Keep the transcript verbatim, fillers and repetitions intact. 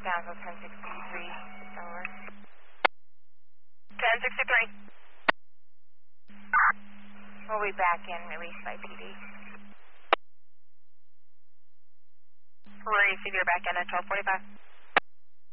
Townsville ten sixty-three, over. ten sixty-three. We'll be back in, released by P D. Receive your back in at twelve forty-five.